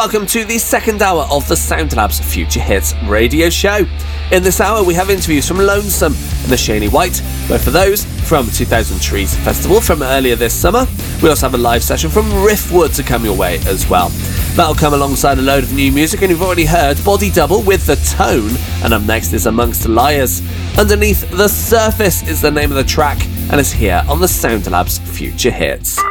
Welcome to the second hour of the SoundLabs Future Hits radio show. In this hour, we have interviews from Lonesome and the Shaney White, both of those from 2000 Trees Festival from earlier this summer. We also have a live session from Riftwood to come your way as well. That'll come alongside a load of new music, and you've already heard Body Double with The Tone, and up next is Amongst Liars. Underneath the Surface is the name of the track, and it's here on the SoundLabs Future Hits.